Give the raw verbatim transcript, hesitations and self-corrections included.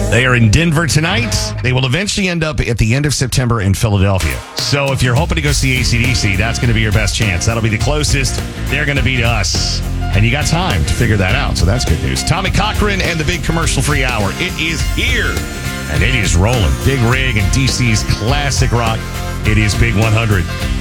They are in Denver tonight. They will eventually end up at the end of September in Philadelphia. So if you're hoping to go see A C D C, that's going to be your best chance. That'll be the closest they're going to be to us. And you got time to figure that out, so that's good news. Tommy Cochran and the Big Commercial-Free Hour. It is here, and it is rolling. Big Rig and D C's classic rock. It is Big one hundred.